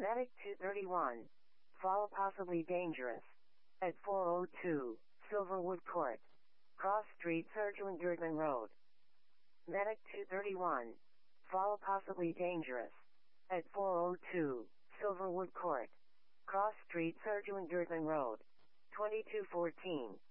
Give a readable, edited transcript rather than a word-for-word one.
Medic 231. Fall possibly dangerous. At 402, Silverwood Court. Cross Street, Surgeon Girdman Road. Medic 231. Fall possibly dangerous. At 402, Silverwood Court. Cross Street, Surgeon Girdman Road. 2214.